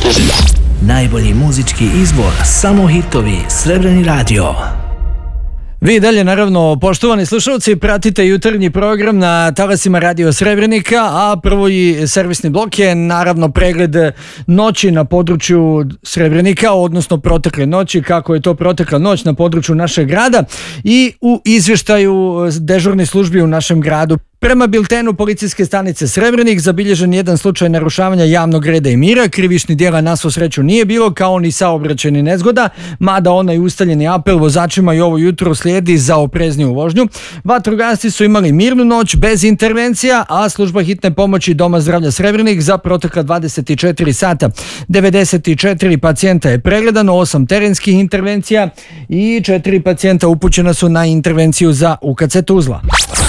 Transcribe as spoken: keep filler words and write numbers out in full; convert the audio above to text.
Najbolji muzički izbor, samo hitovi, Srebreni radio. Vi dalje, naravno, poštovani slušalci, pratite jutarnji program na talasima Radio Srebrenika, a prvi servisni blok je naravno pregled noći na području Srebrenika, odnosno protekle noći, kako je to protekla noć na području našeg grada i u izvještaju dežurnih službi u našem gradu. Prema biltenu policijske stanice Srebrenik zabilježen jedan slučaj narušavanja javnog reda i mira. Krivičnih djela na svu sreću nije bilo, kao ni saobraćajnih nezgoda, mada onaj ustaljeni apel vozačima i ovo jutro slijedi za oprezniju vožnju. Vatrogasci su imali mirnu noć bez intervencija, a služba hitne pomoći Doma zdravlja Srebrenik za protekla dvadeset četiri sata devedeset četiri pacijenta je pregledano, osam terenskih intervencija i četiri pacijenta upućena su na intervenciju za U K C Tuzla.